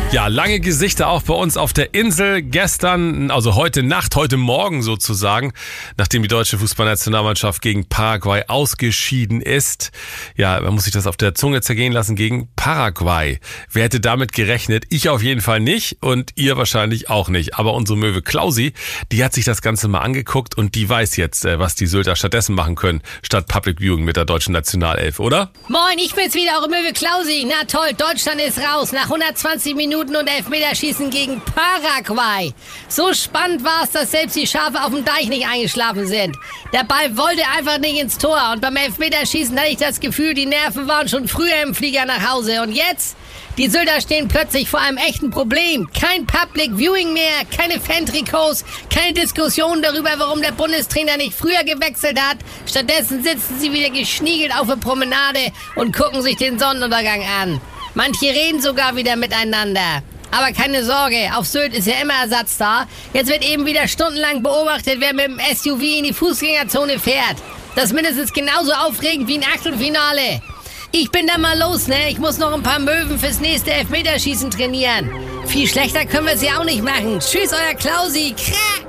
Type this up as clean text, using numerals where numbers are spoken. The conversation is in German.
Ja, lange Gesichter auch bei uns auf der Insel. Gestern, also heute Nacht, heute Morgen sozusagen, nachdem die deutsche Fußballnationalmannschaft gegen Paraguay ausgeschieden ist. Ja, man muss sich das auf der Zunge zergehen lassen, gegen Paraguay. Wer hätte damit gerechnet? Ich auf jeden Fall nicht und ihr wahrscheinlich auch nicht. Aber unsere Möwe Klausi, die hat sich das Ganze mal angeguckt und die weiß jetzt, was die Sylter stattdessen machen können, statt Public Viewing mit der deutschen Nationalelf, oder? Moin, ich bin's wieder, eure Möwe Klausi. Na toll, Deutschland ist raus nach 120 Minuten und Elfmeterschießen gegen Paraguay. So spannend war es, dass selbst die Schafe auf dem Deich nicht eingeschlafen sind. Der Ball wollte einfach nicht ins Tor und beim Elfmeterschießen hatte ich das Gefühl, die Nerven waren schon früher im Flieger nach Hause. Und jetzt? Die Sylter stehen plötzlich vor einem echten Problem. Kein Public Viewing mehr, keine Fantrikots, keine Diskussion darüber, warum der Bundestrainer nicht früher gewechselt hat. Stattdessen sitzen sie wieder geschniegelt auf der Promenade und gucken sich den Sonnenuntergang an. Manche reden sogar wieder miteinander. Aber keine Sorge, auf Sylt ist ja immer Ersatz da. Jetzt wird eben wieder stundenlang beobachtet, wer mit dem SUV in die Fußgängerzone fährt. Das ist mindestens genauso aufregend wie ein Achtelfinale. Ich bin da mal los, ne? Ich muss noch ein paar Möwen fürs nächste Elfmeterschießen trainieren. Viel schlechter können wir es ja auch nicht machen. Tschüss, euer Klausi. Krah!